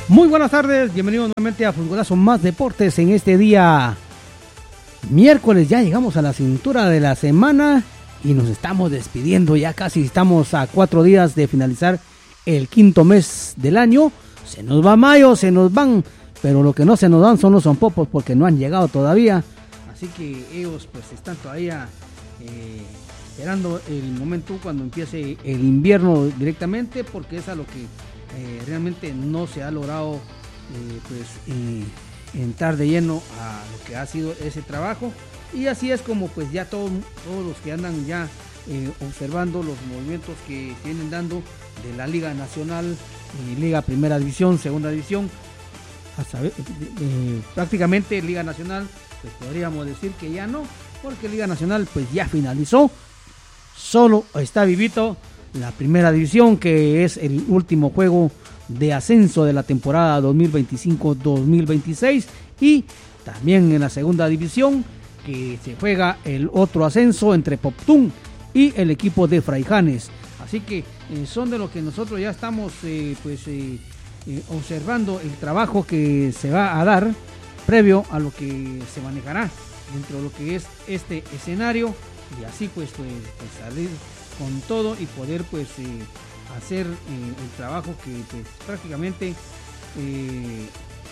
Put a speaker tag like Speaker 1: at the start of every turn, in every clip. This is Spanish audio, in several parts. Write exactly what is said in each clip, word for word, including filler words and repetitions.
Speaker 1: Muy buenas tardes, bienvenidos nuevamente a Fútbolazo Más Deportes en este día miércoles. Ya llegamos a la cintura de la semana y nos estamos despidiendo, ya casi estamos a cuatro días de finalizar el quinto mes del año. Se nos va mayo, se nos van, pero lo que no se nos dan son los zompopos porque no han llegado todavía. Así que ellos pues están todavía eh, esperando el momento cuando empiece el invierno directamente, porque es a lo que Eh, realmente no se ha logrado eh, pues eh, entrar de lleno a lo que ha sido ese trabajo, y así es como pues ya todo, todos los que andan ya eh, observando los movimientos que vienen dando de la Liga Nacional, eh, Liga Primera División, Segunda División, hasta, eh, eh, prácticamente Liga Nacional pues podríamos decir que ya no, porque Liga Nacional pues ya finalizó, solo está vivito la Primera División, que es el último juego de ascenso de la temporada dos mil veinticinco dos mil veintiséis, y también en la Segunda División que se juega el otro ascenso entre Poptún y el equipo de Fraijanes. Así que eh, son de lo que nosotros ya estamos eh, pues eh, eh, observando el trabajo que se va a dar previo a lo que se manejará dentro de lo que es este escenario, y así pues, pues, pues salir con todo y poder pues eh, hacer eh, el trabajo que pues, prácticamente eh,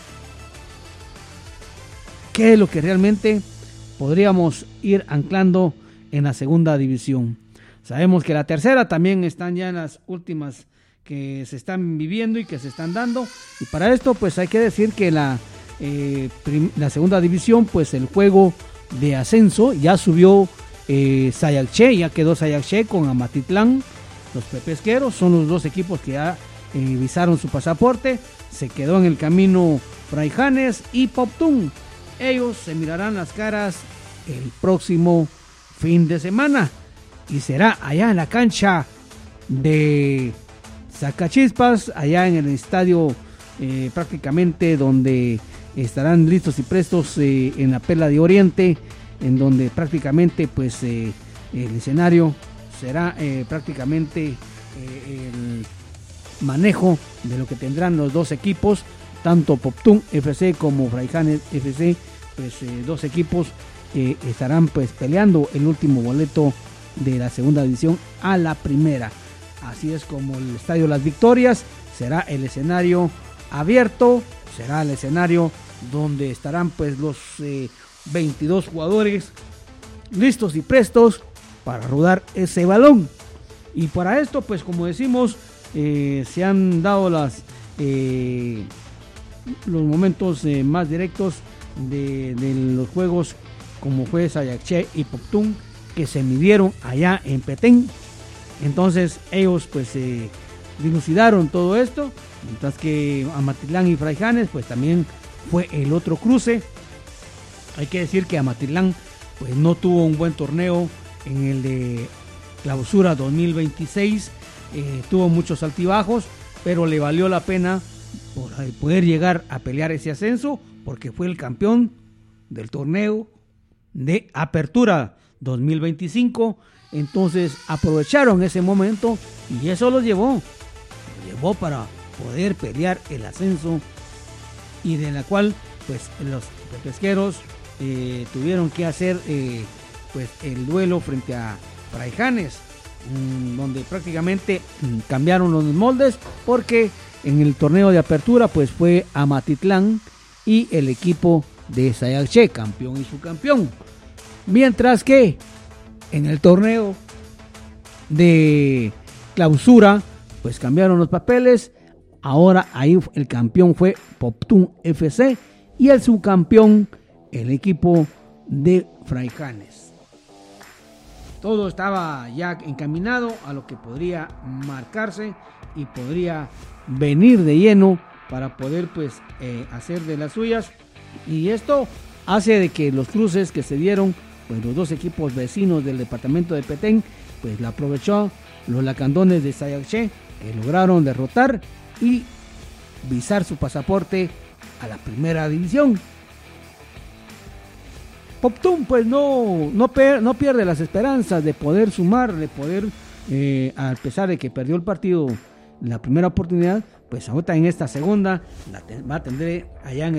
Speaker 1: qué es lo que realmente podríamos ir anclando en la Segunda División. Sabemos que la tercera también están ya en las últimas que se están viviendo y que se están dando, y para esto pues hay que decir que la, eh, prim- la Segunda División, pues el juego de ascenso ya subió Eh, Sayacché, ya quedó Sayacché con Amatitlán. Los pepesqueros son los dos equipos que ya eh, visaron su pasaporte. Se quedó en el camino Fraijanes y Poptún. Ellos se mirarán las caras el próximo fin de semana, y será allá en la cancha de Zacachispas, allá en el estadio eh, prácticamente donde estarán listos y prestos eh, en la Perla de Oriente, en donde prácticamente pues eh, el escenario será eh, prácticamente eh, el manejo de lo que tendrán los dos equipos, tanto Poptún F C como Fraijanes F C, pues eh, dos equipos que estarán pues peleando el último boleto de la Segunda División a la Primera. Así es como el Estadio Las Victorias será el escenario abierto, será el escenario donde estarán pues los eh, veintidós jugadores listos y prestos para rodar ese balón. Y para esto pues como decimos eh, se han dado las eh, los momentos eh, más directos de, de los juegos, como fue Sayacché y Poptún, que se midieron allá en Petén. Entonces ellos pues eh, dilucidaron todo esto, mientras que Amatitlán y Fraijanes pues también fue el otro cruce. Hay que decir que Amatitlán pues no tuvo un buen torneo en el de clausura dos mil veintiséis, eh, tuvo muchos altibajos, pero le valió la pena por poder llegar a pelear ese ascenso, porque fue el campeón del torneo de apertura dos mil veinticinco. Entonces aprovecharon ese momento y eso los llevó, los llevó para poder pelear el ascenso, y de la cual pues los pesqueros Eh, tuvieron que hacer eh, pues el duelo frente a Fraijanes, mmm, donde prácticamente mmm, cambiaron los moldes, porque en el torneo de apertura pues fue Amatitlán y el equipo de Sayacché, campeón y subcampeón, mientras que en el torneo de clausura pues cambiaron los papeles. Ahora ahí el campeón fue Poptún F C y el subcampeón el equipo de Fraijanes. Todo estaba ya encaminado a lo que podría marcarse y podría venir de lleno para poder pues eh, hacer de las suyas, y esto hace de que los cruces que se dieron pues los dos equipos vecinos del departamento de Petén pues la aprovechó los lacandones de Sayacché, que lograron derrotar y visar su pasaporte a la Primera División. Poptún pues no, no, per, no pierde las esperanzas de poder sumar, de poder, eh, a pesar de que perdió el partido en la primera oportunidad, pues ahorita en esta segunda la te- va a tener allá en